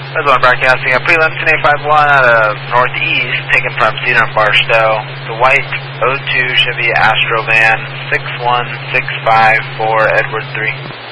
That's one broadcasting. A pre-limb 1051 out of northeast, taken from Cedar and Barstow. The white 02 Chevy Astro van, 61654 Edward 3.